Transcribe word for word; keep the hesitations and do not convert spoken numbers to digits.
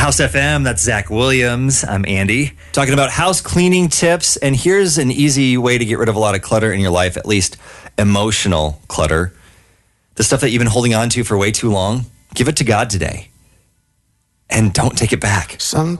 House F M, that's Zach Williams. I'm Andy. Talking about house cleaning tips. And here's an easy way to get rid of a lot of clutter in your life, at least emotional clutter. The stuff that you've been holding on to for way too long. Give it to God today. And don't take it back. Some